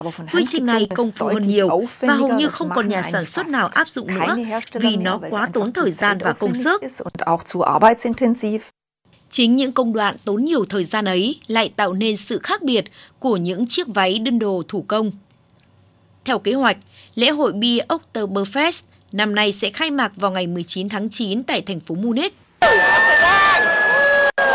Quy trình này công phu hơn nhiều và hầu như không còn nhà sản xuất nào áp dụng nữa vì nó quá tốn thời gian và công sức. Chính những công đoạn tốn nhiều thời gian ấy lại tạo nên sự khác biệt của những chiếc váy đương đồ thủ công. Theo kế hoạch, lễ hội bia Oktoberfest năm nay sẽ khai mạc vào ngày 19 tháng 9 tại thành phố Munich.